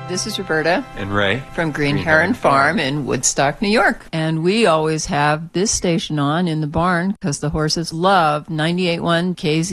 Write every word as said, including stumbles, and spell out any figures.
This is Roberta And Ray. from Green, Green Heron Heron Farm Farm. in Woodstock, New York. And we always have this station on in the barn because the horses love ninety-eight point one K Z